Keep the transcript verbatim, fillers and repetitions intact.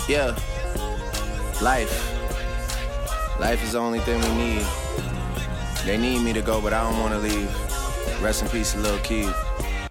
Yeah. Life. Life is the only thing we need. They need me to go, but I don't want to leave. Rest in peace, Lil' Keith.